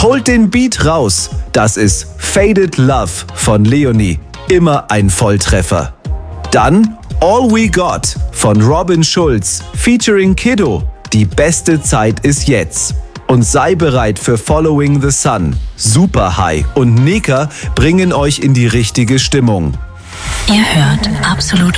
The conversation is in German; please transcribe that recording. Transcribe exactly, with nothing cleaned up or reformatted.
Holt den Beat raus. Das ist Faded Love von Leonie. Immer ein Volltreffer. Dann All We Got von Robin Schulz featuring Kiddo. Die beste Zeit ist jetzt. Und sei bereit für Following the Sun. Super High und Nika bringen euch in die richtige Stimmung. Ihr hört Absolut